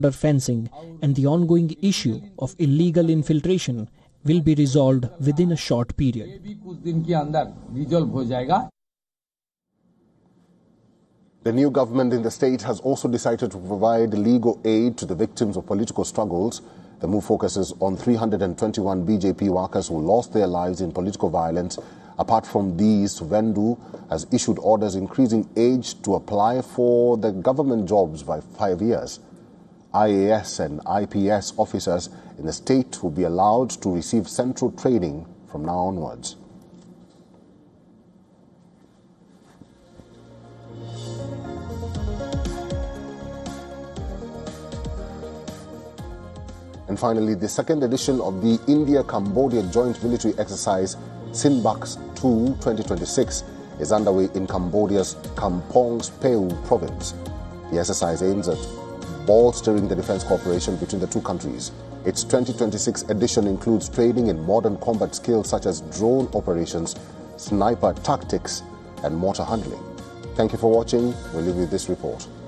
fencing and the ongoing issue of illegal infiltration will be resolved within a short period. The new government in the state has also decided to provide legal aid to the victims of political struggles. The move focuses on 321 BJP workers who lost their lives in political violence. Apart from these, Suvendu has issued orders increasing age to apply for the government jobs by 5 years. IAS and IPS officers in the state will be allowed to receive central training from now onwards. And finally, the second edition of the India-Cambodia Joint Military Exercise Sinbaks 2 2026 is underway in Cambodia's Kampong Speu province. The exercise aims at bolstering the defense cooperation between the two countries. Its 2026 edition includes training in modern combat skills such as drone operations, sniper tactics, and mortar handling. Thank you for watching. We'll leave you with this report.